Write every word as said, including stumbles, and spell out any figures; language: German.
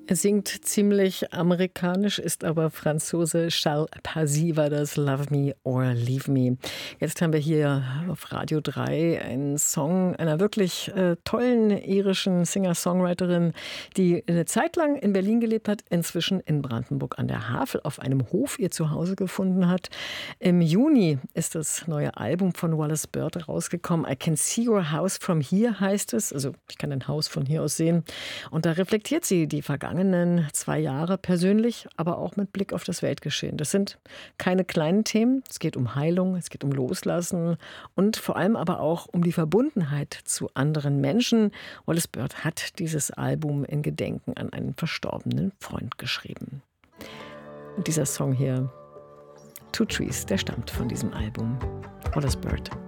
Er singt ziemlich amerikanisch, ist aber Franzose. Charles Parsi war das, Love Me or Leave Me. Jetzt haben wir hier auf Radio drei einen Song einer wirklich äh, tollen irischen Singer-Songwriterin, die eine Zeit lang in Berlin gelebt hat, inzwischen in Brandenburg an der Havel auf einem Hof ihr Zuhause gefunden hat. Im Juni ist das neue Album von Wallis Bird rausgekommen. I Can See Your House From Here heißt es. Also ich kann ein Haus von hier aus sehen. Und da reflektiert sie die Vergangenheit. Zwei Jahre persönlich, aber auch mit Blick auf das Weltgeschehen. Das sind keine kleinen Themen. Es geht um Heilung, es geht um Loslassen und vor allem aber auch um die Verbundenheit zu anderen Menschen. Wallis Bird hat dieses Album in Gedenken an einen verstorbenen Freund geschrieben. Und dieser Song hier, Two Trees, der stammt von diesem Album. Wallis Bird.